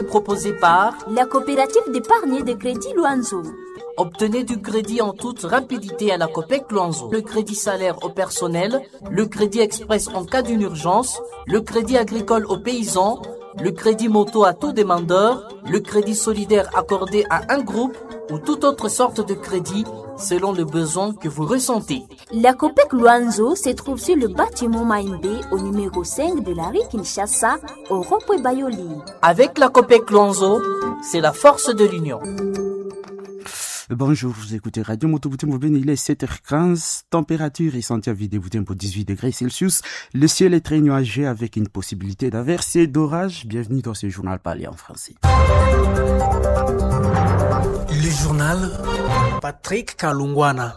Proposé par la coopérative d'épargne et de crédit Luanzo. Obtenez du crédit en toute rapidité à la Copec Luanzo. Le crédit salaire au personnel, le crédit express en cas d'une urgence, le crédit agricole aux paysans, le crédit moto à tout demandeur, le crédit solidaire accordé à un groupe ou toute autre sorte de crédit selon le besoin que vous ressentez. La Copec Luanzo se trouve sur le bâtiment Maïmbé au numéro 5 de la rue Kinshasa au rond-point Bayoli. Avec la Copec Luanzo, c'est la force de l'union. Bonjour, vous écoutez Radio Moto Butembo Beni, il est 7h15, température ressentie à Vide Butembo 18 degrés Celsius. Le ciel est très nuageux avec une possibilité d'averse et d'orage. Bienvenue dans ce journal parlé en français. Le journal Patrick Kalungwana.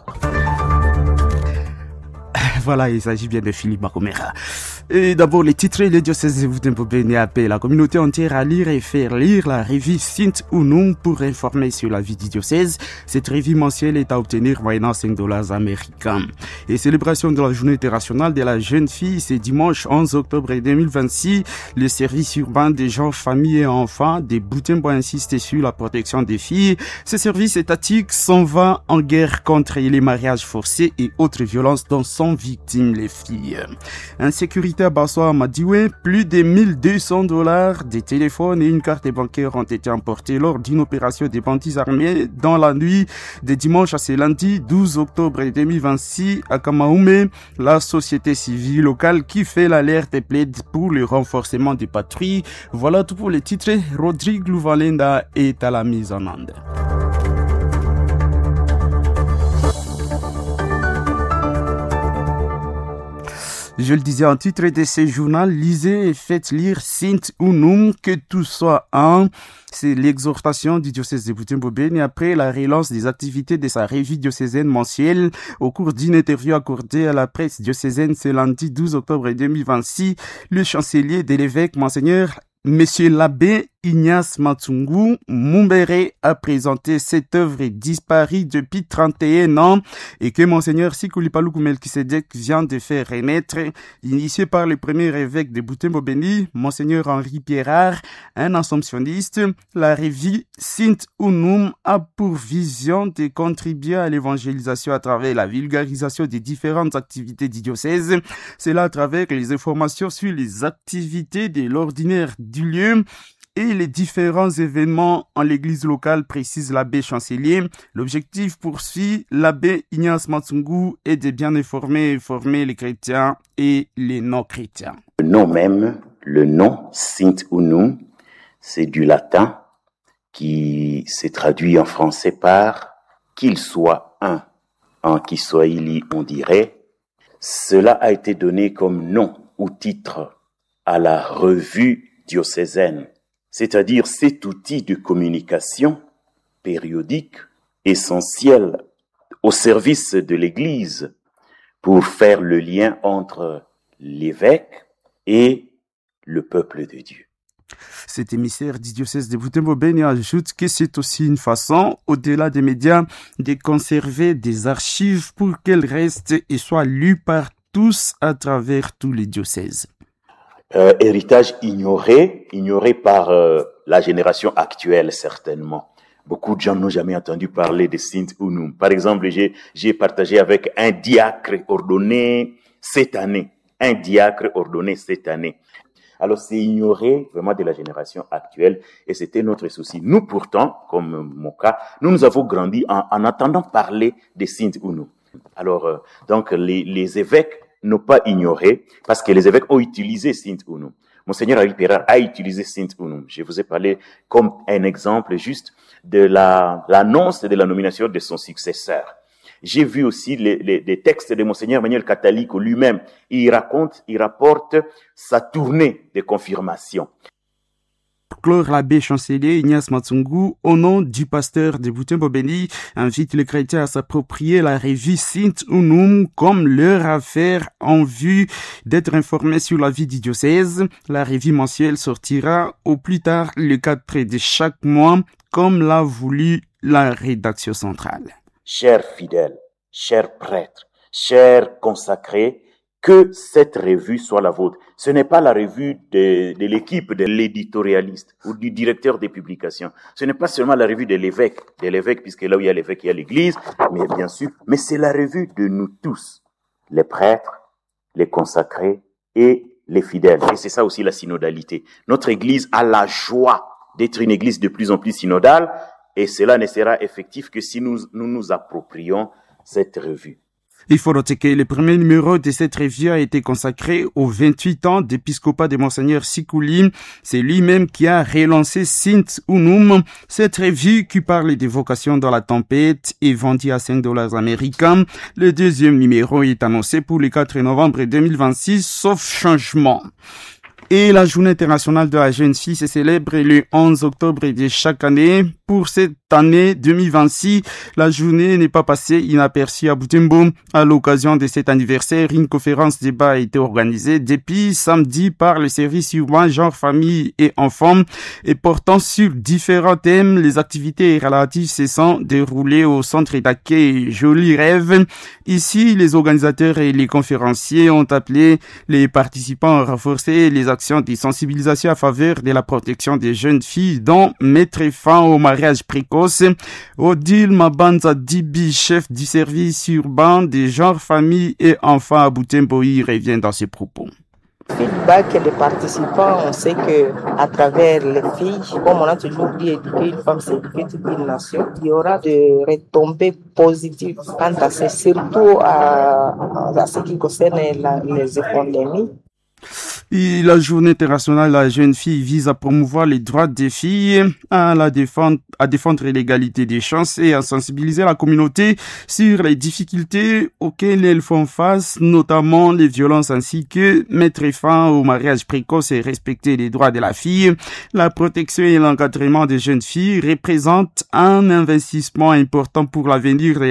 Voilà, il s'agit bien de Philippe Makomera. Et d'abord, les titres, le diocèse de Butembo Beni appelle la communauté entière à lire et faire lire la revue Sint Unum pour informer sur la vie du diocèse. Cette revue mensuelle est à obtenir moyennant $5 américains. Et célébration de la journée internationale de la jeune fille, c'est dimanche 11 octobre 2026. Le service urbain des gens, familles et enfants de Butembo insiste sur la protection des filles. Ce service étatique s'en va en guerre contre les mariages forcés et autres violences dont sont victimes les filles. Insécurité à Bassoa Madiwe, plus de $1,200 des téléphones et une carte bancaire ont été emportés lors d'une opération des bandits armés dans la nuit de dimanche à ce lundi 12 octobre 2026 à Kamaoume. La société civile locale qui fait l'alerte plaide pour le renforcement des patrouilles. Voilà tout pour les titres. Rodrigue Louvalenda est à la mise en onde. Je le disais en titre de ce journal, lisez et faites lire Sint Unum, que tout soit un. C'est l'exhortation du diocèse de Butembo Beni après la relance des activités de sa revue diocésaine mensuelle. Au cours d'une interview accordée à la presse diocésaine ce lundi 12 octobre 2026, le chancelier de l'évêque, Monseigneur Monsieur l'abbé Ignace Matsungu Mumbere a présenté cette œuvre disparue depuis 31 ans et que Monseigneur Sikoulipaloukou Melkisedek vient de faire renaître. Initié par le premier évêque de Butembo Beni, Monseigneur Henri Pierrard, un assomptionniste, la revue Sint Unum a pour vision de contribuer à l'évangélisation à travers la vulgarisation des différentes activités du diocèse. Cela à travers les informations sur les activités de l'ordinaire du lieu et les différents événements en l'église locale, précise l'abbé chancelier. L'objectif poursuit l'abbé Ignace Matsungu est de bien informer et former les chrétiens et les non-chrétiens. Le nom même, le nom Sint Unum, c'est du latin qui s'est traduit en français par qu'il soit un. En Kiswahili, on dirait. Cela a été donné comme nom ou titre à la revue diocésaine, c'est-à-dire cet outil de communication périodique essentiel au service de l'Église pour faire le lien entre l'évêque et le peuple de Dieu. Cet émissaire du diocèse de Butembo Beni ajoute que c'est aussi une façon, au-delà des médias, de conserver des archives pour qu'elles restent et soient lues par tous à travers tous les diocèses. Héritage ignoré par la génération actuelle certainement. Beaucoup de gens n'ont jamais entendu parler de Sint Unum. Par exemple, j'ai partagé avec un diacre ordonné cette année. Alors c'est ignoré vraiment de la génération actuelle et c'était notre souci. Nous pourtant, comme mon cas, nous avons grandi en entendant parler de Sint Unum. Alors donc les évêques n'ont pas ignoré, parce que les évêques ont utilisé Sint Unum. Monseigneur Henri Pierrard a utilisé Sint Unum. Je vous ai parlé comme un exemple juste de l'annonce de la nomination de son successeur. J'ai vu aussi les textes de Monseigneur Emmanuel Catalico lui-même. Il rapporte sa tournée de confirmation. Clore, l'abbé chancelier Ignace Matsungu, au nom du pasteur de Butembo Beni, invite les chrétiens à s'approprier la revue Sint Unum comme leur affaire en vue d'être informés sur la vie du diocèse. La revue mensuelle sortira au plus tard le 4 de chaque mois, comme l'a voulu la rédaction centrale. Chers fidèles, chers prêtres, chers consacrés, que cette revue soit la vôtre. Ce n'est pas la revue de l'équipe de l'éditorialiste ou du directeur des publications. Ce n'est pas seulement la revue de l'évêque, puisque là où il y a l'évêque, il y a l'église, mais bien sûr, mais c'est la revue de nous tous, les prêtres, les consacrés et les fidèles. Et c'est ça aussi la synodalité. Notre église a la joie d'être une église de plus en plus synodale, et cela ne sera effectif que si nous approprions cette revue. Il faut noter que le premier numéro de cette revue a été consacré aux 28 ans d'épiscopat de Monseigneur Sikouli. C'est lui-même qui a relancé Sint Unum, cette revue qui parle des vocations dans la tempête et vendue à $5 américains. Le deuxième numéro est annoncé pour le 4 novembre 2026, sauf changement. Et la journée internationale de la jeune fille se célèbre le 11 octobre de chaque année. Pour cette année 2026, la journée n'est pas passée inaperçue à Butembo. À l'occasion de cet anniversaire, une conférence débat a été organisée depuis samedi par le service urbain genre, famille et enfants et portant sur différents thèmes. Les activités relatives se sont déroulées au centre d'accueil Joli Rêve. Ici, les organisateurs et les conférenciers ont appelé les participants à renforcer les actions de sensibilisation à faveur de la protection des jeunes filles, dont mettre fin au mariage précoce. Odile Mabanza Dibi, chef du service urbain des genres, famille et enfants à Butembo, y revient dans ses propos. Feedback des participants, on sait que à travers les filles, comme on a toujours dit, éduquer une femme, c'est éduquer toute une nation. Il y aura des retombées positives quant à ça, surtout à ce qui concerne les économies. Et la journée internationale de la jeune fille vise à promouvoir les droits des filles, à défendre l'égalité des chances et à sensibiliser la communauté sur les difficultés auxquelles elles font face, notamment les violences, ainsi que mettre fin au mariage précoce et respecter les droits de la fille. La protection et l'encadrement des jeunes filles représentent un investissement important pour l'avenir de